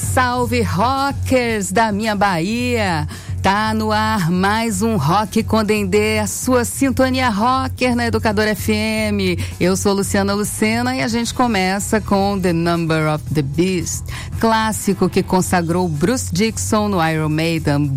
salve rockers da minha Bahia! Tá no ar mais um Rock com Dendê, a sua sintonia rocker na Educadora FM. Eu sou Luciana Lucena e a gente começa com The Number of the Beast, clássico que consagrou Bruce Dickinson no Iron Maiden,